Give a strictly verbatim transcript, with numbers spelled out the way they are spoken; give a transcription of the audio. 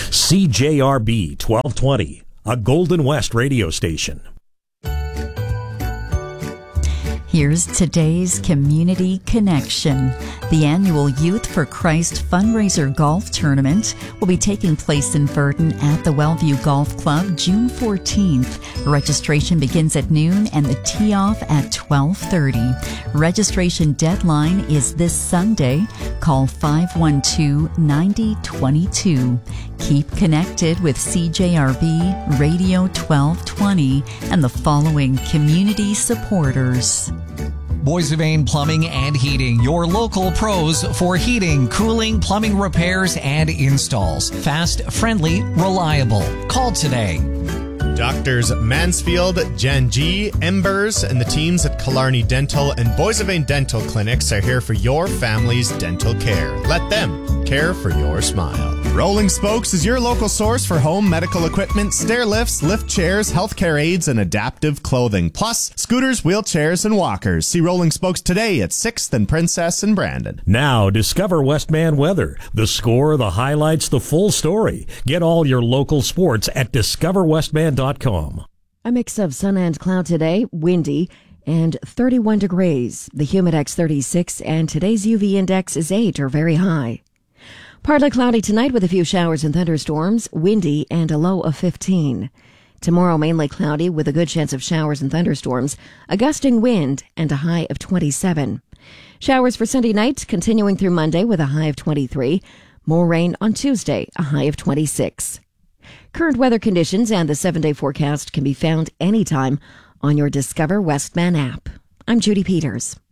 C J R B twelve twenty, a Golden West radio station. Here's today's Community Connection. The annual Youth for Christ fundraiser golf tournament will be taking place in Virden at the Wellview Golf Club June fourteenth. Registration begins at noon and the tee-off at twelve thirty. Registration deadline is this Sunday. Call five one two, nine zero two two. Keep connected with C J R B Radio twelve twenty and the following community supporters. Boissevain Plumbing and Heating, your local pros for heating, cooling, plumbing repairs, and installs. Fast, friendly, reliable. Call today. Doctors Mansfield, Jen G, Embers, and the teams at Killarney Dental and Boissevain Dental Clinics are here for your family's dental care. Let them care for your smile. Rolling Spokes is your local source for home medical equipment, stair lifts, lift chairs, healthcare aids, and adaptive clothing. Plus, scooters, wheelchairs, and walkers. See Rolling Spokes today at sixth and Princess in Brandon. Now, discover Westman weather. The score, the highlights, the full story. Get all your local sports at discover westman dot com. A mix of sun and cloud today, windy, and thirty-one degrees. The Humidex thirty-six, and today's U V index is eight or very high. Partly cloudy tonight with a few showers and thunderstorms, windy, and a low of fifteen. Tomorrow mainly cloudy with a good chance of showers and thunderstorms, a gusting wind, and a high of twenty-seven. Showers for Sunday night continuing through Monday with a high of twenty-three. More rain on Tuesday, a high of twenty-six. Current weather conditions and the seven-day forecast can be found anytime on your Discover Westman app. I'm Judy Peters.